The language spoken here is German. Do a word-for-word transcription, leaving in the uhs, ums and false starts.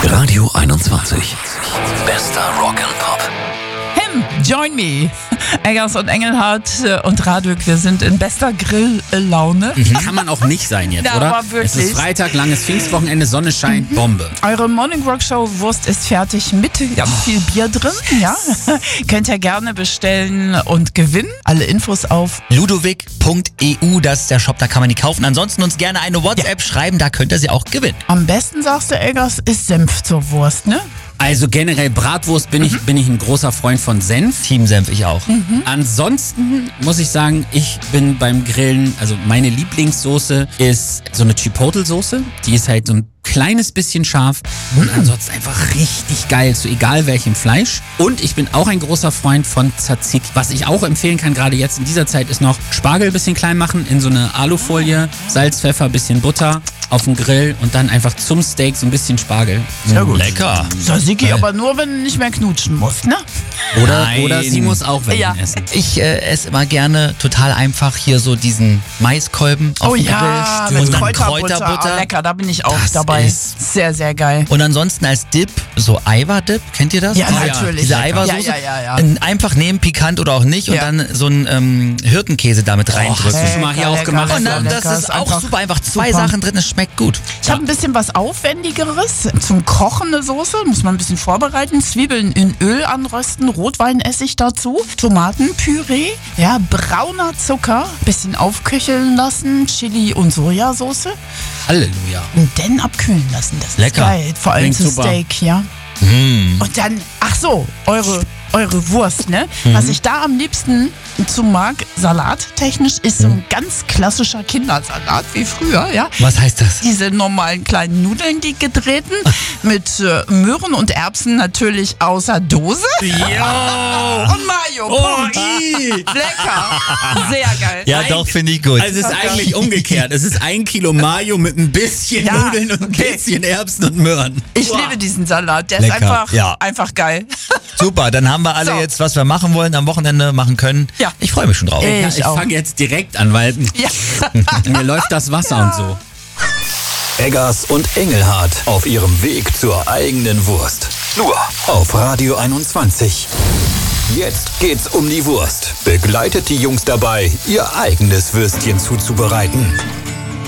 Radio einundzwanzig. Bester Rock'n'Pop. Him, join me. Eggers und Engelhardt und Radwig, wir sind in bester Grilllaune. Mhm. Kann man auch nicht sein jetzt, Ja, oder? aber wirklich. Es ist Freitag, langes Pfingstwochenende, Sonne scheint, Bombe. Eure Morning Rock Show Wurst ist fertig mit ganz viel Bier drin. Ja, könnt ihr gerne bestellen und gewinnen. Alle Infos auf ludowig punkt e u, das ist der Shop, da kann man die kaufen. Ansonsten uns gerne eine WhatsApp schreiben, da könnt ihr sie auch gewinnen. am besten, sagst du, Eggers, ist Senf zur Wurst, ne? Also generell Bratwurst bin ich bin ich ein großer Freund von Senf. Team Senf, ich auch. Ansonsten muss ich sagen, ich bin beim Grillen, also meine Lieblingssoße ist so eine Chipotle-Soße. Die ist halt so ein kleines bisschen scharf und ansonsten einfach richtig geil, zu egal welchem Fleisch. Und ich bin auch ein großer Freund von Tzatziki. Was ich auch empfehlen kann, gerade jetzt in dieser Zeit, ist noch Spargel ein bisschen klein machen, in so eine Alufolie, Salz, Pfeffer, bisschen Butter auf den Grill und dann einfach zum Steak so ein bisschen Spargel. Sehr gut. Lecker. Tzatziki, aber nur, wenn du nicht mehr knutschen musst, ne? Oder, Nein. oder sie muss auch welchen Ja. essen. Ich äh, esse immer gerne total einfach hier so diesen Maiskolben auf Oh dem ja, Grill mit und dann Kräuterbutter. Kräuterbutter. Ah, lecker, da bin ich auch Das dabei. ist- Sehr, sehr geil. Und ansonsten als Dip so Eiwar-Dip, kennt ihr das? Ja, Oh natürlich. Diese Lecker. Eiwar-Soße. Ja, ja, ja, ja. Ähm, Einfach nehmen, pikant oder auch nicht und Ja. dann so einen ähm, Hirtenkäse damit reindrücken. hast du schon mal hier auch gemacht? Und dann, lecker, das ist auch einfach super, einfach zwei super. Sachen drin, es schmeckt gut. Ich habe ein bisschen was Aufwendigeres. Zum Kochen eine Soße, muss man ein bisschen vorbereiten. Zwiebeln in Öl anrösten, Rotweinessig dazu, Tomatenpüree, ja, brauner Zucker, bisschen aufköcheln lassen, Chili und Sojasauce Halleluja. und dann abkühlen lassen. Das ist Lecker. geil, vor allem Klingt zu super. Steak, ja. Und dann, ach so, eure, eure Wurst, ne? Was ich da am liebsten zu mag, salattechnisch, ist so ein ganz klassischer Kindersalat wie früher, ja. Was heißt das? Diese normalen kleinen Nudeln, die gedrehten, mit äh, Möhren und Erbsen natürlich außer Dose. Ja. Und Mayo. Oh, Punkt. i. Lecker. Sehr geil. Ja, Nein. doch, finde ich gut. Also es ist eigentlich umgekehrt. Es ist ein Kilo Mayo mit ein bisschen Ja, Nudeln und ein okay. bisschen Erbsen und Möhren. Ich liebe diesen Salat. Der Lecker, ist einfach, ja. einfach geil. Super, dann haben wir alle So. jetzt, was wir machen wollen, am Wochenende machen können. Ja. Ich freue mich schon drauf. Ey. Ja, Ich ich auch. fange jetzt direkt an, weil Ja. mir läuft das Wasser und so. Eggers und Engelhardt auf ihrem Weg zur eigenen Wurst. Nur auf Radio einundzwanzig. Jetzt geht's um die Wurst. Begleitet die Jungs dabei, ihr eigenes Würstchen zuzubereiten.